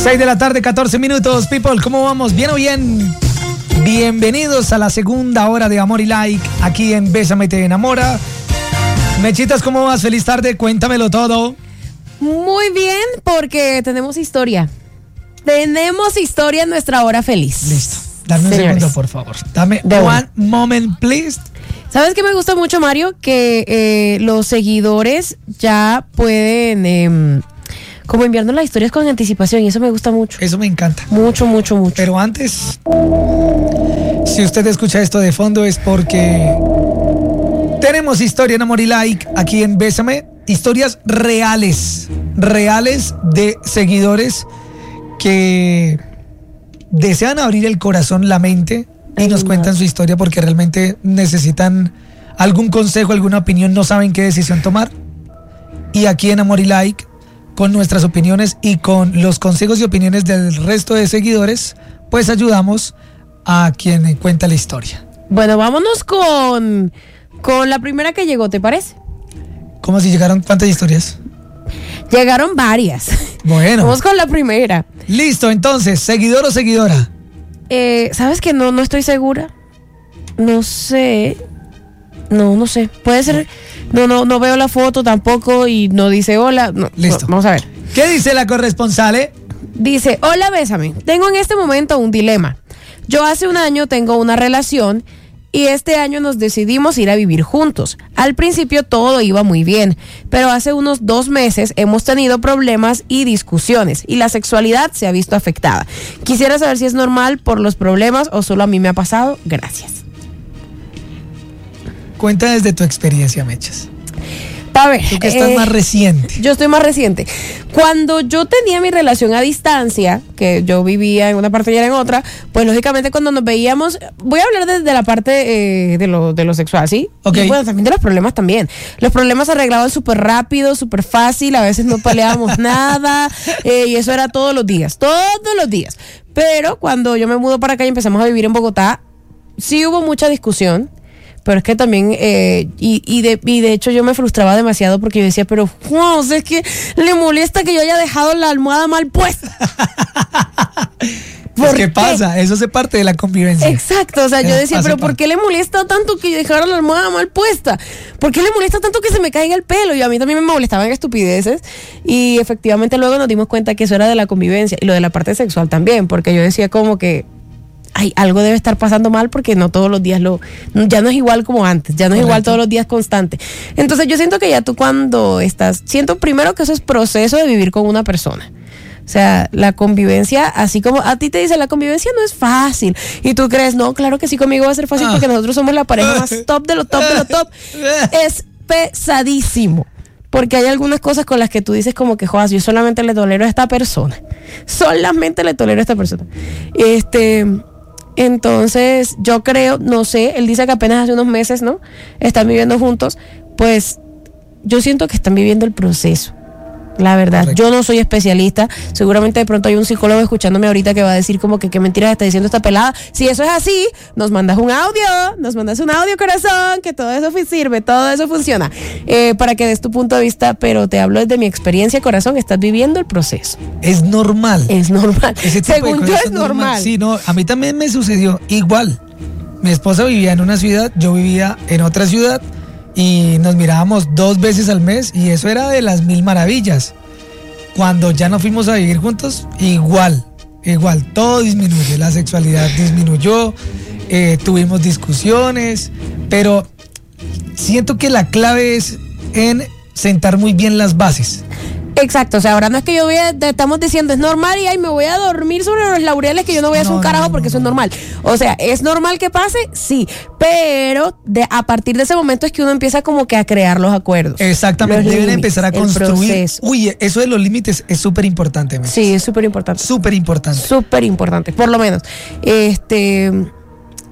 6 de la tarde, 14 minutos. People, ¿cómo vamos? ¿Bien o bien? Bienvenidos a la segunda hora de Amor y Like aquí en Bésame Te Enamora. Mechitas, ¿cómo vas? Feliz tarde, cuéntamelo todo. Muy bien, porque tenemos historia. Tenemos historia en nuestra hora feliz. Listo. Dame un segundo, por favor. Dame one moment, please. ¿Sabes qué me gusta mucho, Mario? Que los seguidores ya pueden como enviarnos las historias con anticipación, y eso me gusta mucho. Eso me encanta. Mucho, mucho, mucho. Pero antes, si usted escucha esto de fondo es porque tenemos historia en Amor y Like aquí en Bésame. Historias reales de seguidores que desean abrir el corazón, la mente y nos cuentan su historia porque realmente necesitan algún consejo, alguna opinión, no saben qué decisión tomar. Y aquí en Amor y Like, con nuestras opiniones y con los consejos y opiniones del resto de seguidores, pues ayudamos a quien cuenta la historia. Bueno, vámonos con la primera que llegó, ¿te parece? ¿Cómo si llegaron? ¿Cuántas historias? Llegaron varias. Bueno. Vamos con la primera. Listo, entonces, ¿seguidor o seguidora? ¿Sabes que no estoy segura? No sé. No sé. Puede ser. No veo la foto tampoco y no dice hola. No, listo. Vamos a ver. ¿Qué dice la corresponsal? Dice, hola, Bésame. Tengo en este momento un dilema. Yo hace un año tengo una relación y este año nos decidimos ir a vivir juntos. Al principio todo iba muy bien, pero hace unos 2 meses hemos tenido problemas y discusiones y la sexualidad se ha visto afectada. Quisiera saber si es normal por los problemas o solo a mí me ha pasado. Gracias. Cuenta desde tu experiencia, Mechas. A ver, tú que estás más reciente. Yo estoy más reciente. Cuando yo tenía mi relación a distancia, que yo vivía en una parte y era en otra, pues lógicamente cuando nos veíamos, voy a hablar desde la parte de lo sexual, ¿sí? Okay. Y bueno, también de los problemas también. Los problemas se arreglaban súper rápido, súper fácil, a veces no peleábamos nada, y eso era todos los días. Pero cuando yo me mudo para acá y empezamos a vivir en Bogotá, sí hubo mucha discusión. Pero es que también, y de hecho yo me frustraba demasiado porque yo decía, pero wow, o sea, es que le molesta que yo haya dejado la almohada mal puesta. Pues ¿qué pasa? Eso hace parte de la convivencia. Exacto, o sea, yo decía, pero ¿por qué le molesta tanto que yo dejara la almohada mal puesta? ¿Por qué le molesta tanto que se me caiga el pelo? Y a mí también me molestaban estupideces. Y efectivamente luego nos dimos cuenta que eso era de la convivencia y lo de la parte sexual también, porque yo decía como que algo debe estar pasando mal porque no todos los días ya no es igual como antes, ya no es igual todos los días constante. Entonces yo siento que ya tú siento primero que eso es proceso de vivir con una persona. O sea, la convivencia, así como a ti te dicen, la convivencia no es fácil. Y tú crees, no, claro que sí, conmigo va a ser fácil porque nosotros somos la pareja más top de los top de los top. Es pesadísimo. Porque hay algunas cosas con las que tú dices como que, jodas, yo solamente le tolero a esta persona. Entonces, yo creo, no sé, él dice que apenas hace unos meses, ¿no? Están viviendo juntos, pues yo siento que están viviendo el proceso. La verdad, correcto. Yo no soy especialista, seguramente de pronto hay un psicólogo escuchándome ahorita que va a decir como que qué mentiras está diciendo esta pelada. Si eso es así, nos mandas un audio, corazón, que todo eso sirve, todo eso funciona, para que des tu punto de vista, pero te hablo desde mi experiencia, corazón, estás viviendo el proceso. Es normal. Según yo es normal. Sí, no, a mí también me sucedió igual. Mi esposa vivía en una ciudad, yo vivía en otra ciudad, y nos mirábamos 2 veces al mes y eso era de las 1000 maravillas. Cuando ya nos fuimos a vivir juntos, igual, todo disminuye, la sexualidad disminuyó, tuvimos discusiones, pero siento que la clave es en sentar muy bien las bases. Exacto, o sea, ahora no es que estamos diciendo es normal y me voy a dormir sobre los laureles, que yo no voy a hacer un carajo porque eso es normal. O sea, ¿es normal que pase? Sí, pero a partir de ese momento es que uno empieza como que a crear los acuerdos. Exactamente, deben empezar a construir. Uy, eso de los límites es súper importante. Sí, es súper importante. Súper importante. Súper importante, por lo menos.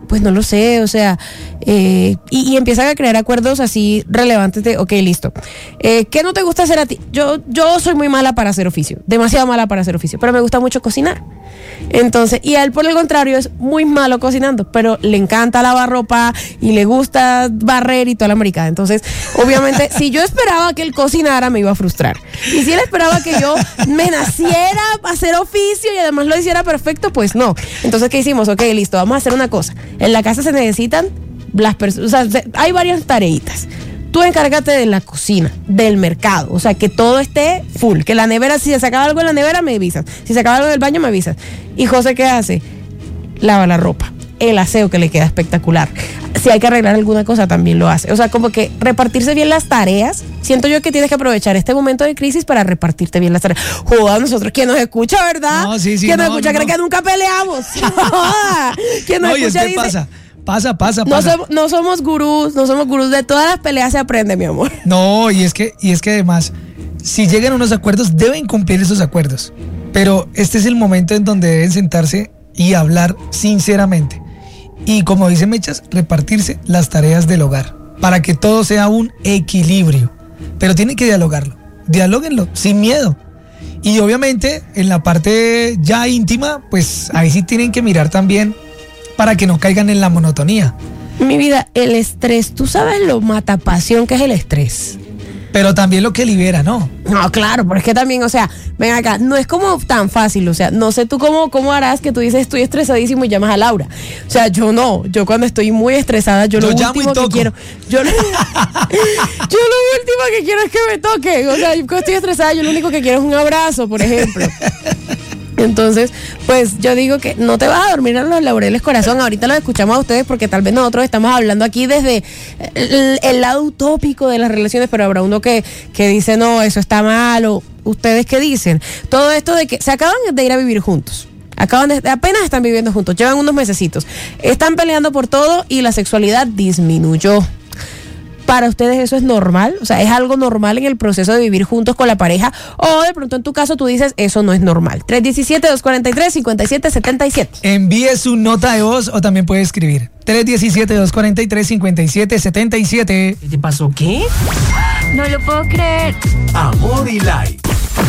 pues no lo sé, o sea, y empiezan a crear acuerdos así relevantes de, ok, listo, ¿qué no te gusta hacer a ti? Yo soy muy mala para hacer oficio, demasiado mala para hacer oficio, pero me gusta mucho cocinar. Entonces, y a él por el contrario es muy malo cocinando, pero le encanta lavar ropa y le gusta barrer y toda la maricada. Entonces, obviamente, si yo esperaba que él cocinara, me iba a frustrar. Y si él esperaba que yo me naciera a hacer oficio y además lo hiciera perfecto, pues no. Entonces, ¿qué hicimos? Ok, listo, vamos a hacer una cosa. En la casa se necesitan las personas, o sea, hay varias tareitas. Tú encárgate de la cocina, del mercado, o sea, que todo esté full, que la nevera, si se acaba algo en la nevera, me avisas, si se acaba algo en el baño, me avisas. Y José, ¿qué hace? Lava la ropa, el aseo que le queda espectacular. Si hay que arreglar alguna cosa, también lo hace. O sea, como que repartirse bien las tareas. Siento yo que tienes que aprovechar este momento de crisis para repartirte bien las tareas. Joda, nosotros, ¿quién nos escucha, verdad? No, sí, ¿Quién nos escucha? ¿Cree que nunca peleamos? Joda. ¿Quién nos escucha? ¿Qué pasa? Pasa. No somos gurús, de todas las peleas se aprende, mi amor. No, y es que además, si llegan a unos acuerdos, deben cumplir esos acuerdos. Pero este es el momento en donde deben sentarse y hablar sinceramente. Y como dice Mechas, repartirse las tareas del hogar, para que todo sea un equilibrio. Pero tienen que dialóguenlo, sin miedo. Y obviamente, en la parte ya íntima, pues ahí sí tienen que mirar también para que no caigan en la monotonía. Mi vida, el estrés, ¿tú sabes lo matapasión que es el estrés? Pero también lo que libera, ¿no? No, claro, pero es que también, o sea, ven acá, no es como tan fácil, o sea, no sé tú cómo harás que tú dices estoy estresadísimo y llamas a Laura. O sea, yo no, yo cuando estoy muy estresada, yo lo último que quiero, yo lo último que quiero es que me toquen. O sea, yo cuando estoy estresada, yo lo único que quiero es un abrazo, por ejemplo. Entonces, pues yo digo que no te vas a dormir en los laureles, corazón. Ahorita los escuchamos a ustedes porque tal vez nosotros estamos hablando aquí desde el lado utópico de las relaciones, pero habrá uno que dice, no, eso está mal, o ustedes qué dicen. Todo esto de que se acaban de ir a vivir juntos. Apenas están viviendo juntos, llevan unos mesecitos. Están peleando por todo y la sexualidad disminuyó. ¿Para ustedes eso es normal? O sea, ¿es algo normal en el proceso de vivir juntos con la pareja? O de pronto en tu caso tú dices, eso no es normal. 317-243-5777. Envíe su nota de voz o también puede escribir. 317-243-5777. ¿Qué te pasó? ¿Qué? No lo puedo creer. Amor y Like.